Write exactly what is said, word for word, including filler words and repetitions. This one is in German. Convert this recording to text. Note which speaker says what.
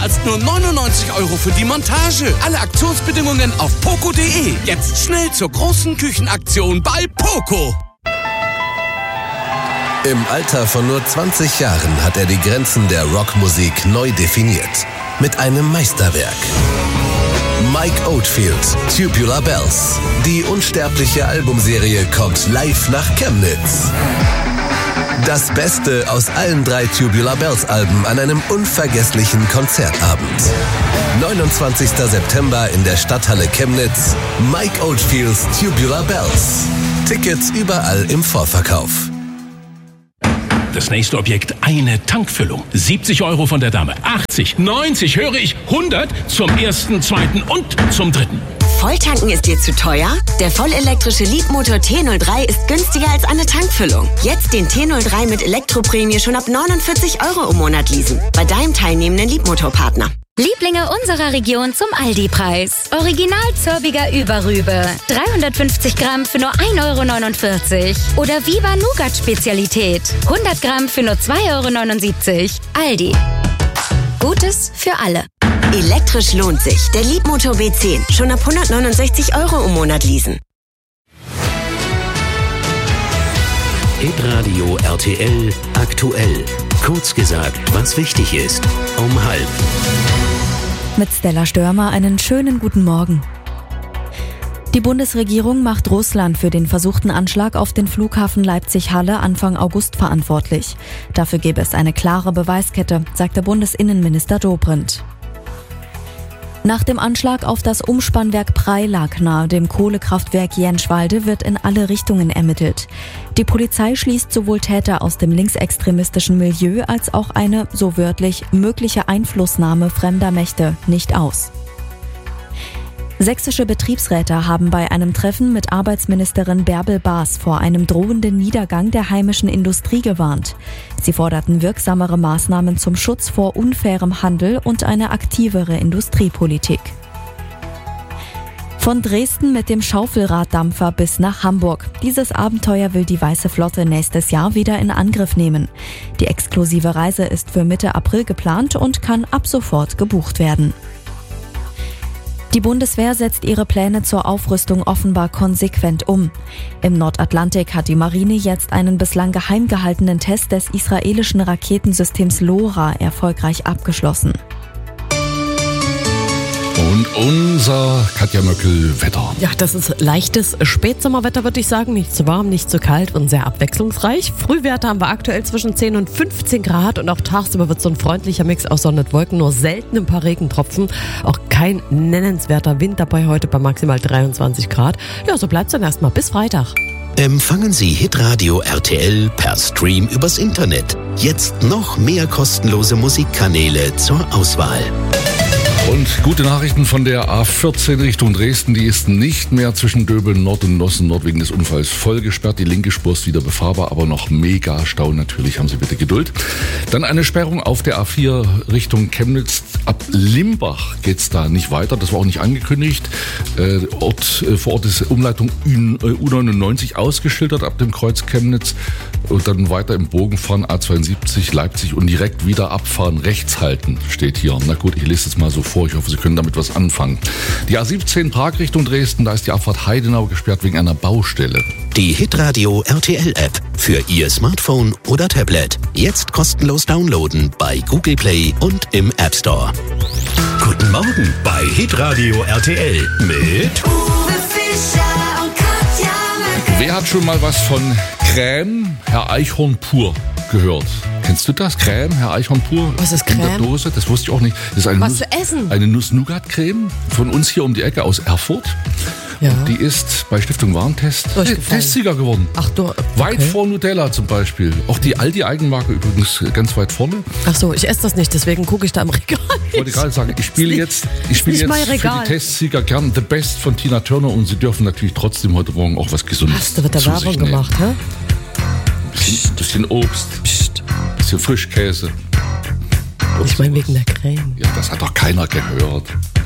Speaker 1: zahlst nur neunundneunzig Euro für die Montage. Alle Aktionsbedingungen auf poco punkt de. Jetzt schnell zur großen Küchenaktion bei Poco.
Speaker 2: Im Alter von nur zwanzig Jahren hat er die Grenzen der Rockmusik neu definiert. Mit einem Meisterwerk. Mike Oldfield, Tubular Bells. Die unsterbliche Albumserie kommt live nach Chemnitz. Das Beste aus allen drei Tubular Bells Alben an einem unvergesslichen Konzertabend. neunundzwanzigster September in der Stadthalle Chemnitz. Mike Oldfields Tubular Bells. Tickets überall im Vorverkauf.
Speaker 3: Das nächste Objekt, eine Tankfüllung. siebzig Euro von der Dame. achtzig, neunzig, höre ich, hundert zum ersten, zweiten und zum dritten.
Speaker 4: Volltanken ist dir zu teuer? Der vollelektrische Leapmotor T null drei ist günstiger als eine Tankfüllung. Jetzt den T null drei mit Elektroprämie schon ab neunundvierzig Euro im Monat leasen. Bei deinem teilnehmenden Leapmotor-Partner.
Speaker 5: Lieblinge unserer Region zum Aldi-Preis. Original Zörbiger Überrübe. dreihundertfünfzig Gramm für nur ein Euro neunundvierzig. Oder Viva Nougat Spezialität. hundert Gramm für nur zwei Euro neunundsiebzig. Aldi. Gutes für alle.
Speaker 4: Elektrisch lohnt sich. Der Leapmotor B zehn. Schon ab hundertneunundsechzig Euro im Monat leasen.
Speaker 6: Hitradio R T L aktuell. Kurz gesagt, was wichtig ist. Um halb.
Speaker 7: Mit Stella Störmer einen schönen guten Morgen. Die Bundesregierung macht Russland für den versuchten Anschlag auf den Flughafen Leipzig-Halle Anfang August verantwortlich. Dafür gäbe es eine klare Beweiskette, sagte Bundesinnenminister Dobrindt. Nach dem Anschlag auf das Umspannwerk Preilag nahe dem Kohlekraftwerk Jenschwalde wird in alle Richtungen ermittelt. Die Polizei schließt sowohl Täter aus dem linksextremistischen Milieu als auch eine, so wörtlich, mögliche Einflussnahme fremder Mächte nicht aus. Sächsische Betriebsräte haben bei einem Treffen mit Arbeitsministerin Bärbel Baas vor einem drohenden Niedergang der heimischen Industrie gewarnt. Sie forderten wirksamere Maßnahmen zum Schutz vor unfairem Handel und eine aktivere Industriepolitik. Von Dresden mit dem Schaufelraddampfer bis nach Hamburg. Dieses Abenteuer will die Weiße Flotte nächstes Jahr wieder in Angriff nehmen. Die exklusive Reise ist für Mitte April geplant und kann ab sofort gebucht werden. Die Bundeswehr setzt ihre Pläne zur Aufrüstung offenbar konsequent um. Im Nordatlantik hat die Marine jetzt einen bislang geheim gehaltenen Test des israelischen Raketensystems LoRa erfolgreich abgeschlossen.
Speaker 8: Und unser Katja Möckel-Wetter.
Speaker 9: Ja, das ist leichtes Spätsommerwetter, würde ich sagen. Nicht zu warm, nicht zu kalt und sehr abwechslungsreich. Frühwerte haben wir aktuell zwischen zehn und fünfzehn Grad und auch tagsüber wird so ein freundlicher Mix aus Sonne und Wolken, nur selten ein paar Regentropfen. Auch kein nennenswerter Wind dabei heute bei maximal dreiundzwanzig Grad. Ja, so bleibt's dann erstmal bis Freitag.
Speaker 6: Empfangen Sie Hitradio R T L per Stream übers Internet. Jetzt noch mehr kostenlose Musikkanäle zur Auswahl.
Speaker 8: Und gute Nachrichten von der A vierzehn Richtung Dresden. Die ist nicht mehr zwischen Döbeln Nord und Nossen Nord wegen des Unfalls voll gesperrt. Die linke Spur ist wieder befahrbar, aber noch mega Stau. Natürlich haben Sie bitte Geduld. Dann eine Sperrung auf der A vier Richtung Chemnitz. Ab Limbach geht's da nicht weiter. Das war auch nicht angekündigt. Äh, Ort, äh, vor Ort ist Umleitung U neunundneunzig ausgeschildert ab dem Kreuz Chemnitz. Und dann weiter im Bogen fahren A zweiundsiebzig Leipzig und direkt wieder abfahren, rechts halten, steht hier. Na gut, ich lese es mal so vor. Ich hoffe, Sie können damit was anfangen. Die A siebzehn Prag Richtung Dresden, da ist die Abfahrt Heidenau gesperrt wegen einer Baustelle.
Speaker 6: Die Hitradio R T L App für Ihr Smartphone oder Tablet. Jetzt kostenlos downloaden bei Google Play und im App Store.
Speaker 10: Guten Morgen bei Hitradio R T L mit Uwe Fischer
Speaker 8: und Katja Möckel. Wer hat schon mal was von Crème Herr Eichhorn pur gehört? Kennst du das? Crème, Herr Eichhorn pur?
Speaker 9: Was ist Crème?
Speaker 8: In der Dose, das wusste ich auch nicht. Das ist eine
Speaker 9: was
Speaker 8: Nuss,
Speaker 9: zu essen?
Speaker 8: Eine Nuss-Nougat-Creme von uns hier um die Ecke aus Erfurt. Ja. Und die ist bei Stiftung Warentest Testsieger geworden.
Speaker 9: Ach du, okay.
Speaker 8: Weit vor Nutella zum Beispiel. Auch die Aldi-Eigenmarke übrigens ganz weit vorne.
Speaker 9: Ach so, ich esse das nicht, deswegen gucke ich da im Regal.
Speaker 8: Ich wollte gerade sagen, ich spiele jetzt, ich spiele jetzt für die Testsieger gern The Best von Tina Turner und Sie dürfen natürlich trotzdem heute Morgen auch was Gesundes
Speaker 9: Hast du, wird da Werbung gemacht, hä?
Speaker 8: Bisschen, bisschen Obst, Psst. bisschen Frischkäse.
Speaker 9: Ich meine wegen der Creme.
Speaker 8: Ja, das hat doch keiner gehört.